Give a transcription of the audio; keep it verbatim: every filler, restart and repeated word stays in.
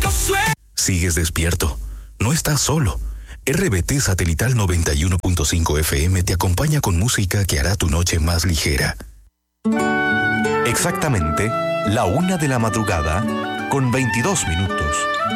Sigues despierto. No estás solo. R B T Satelital noventa y uno punto cinco F M te acompaña con música que hará tu noche más ligera. Exactamente la una de la madrugada con veintidós minutos.